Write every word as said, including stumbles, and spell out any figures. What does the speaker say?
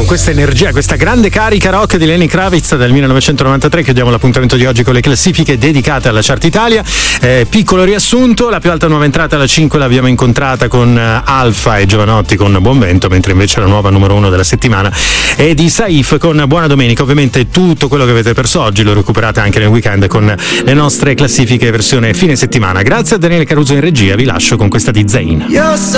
con questa energia, questa grande carica rock di Lenny Kravitz del millenovecentonovantatré chiudiamo l'appuntamento di oggi con le classifiche dedicate alla Chart Italia. Eh, piccolo riassunto: la più alta nuova entrata alla cinque l'abbiamo incontrata con Alfa e Giovanotti con Buon Vento, mentre invece la nuova numero uno della settimana è di Saif con Buona Domenica. Ovviamente tutto quello che avete perso oggi lo recuperate anche nel weekend con le nostre classifiche versione fine settimana. Grazie a Daniele Caruso in regia, vi lascio con questa di Zayn.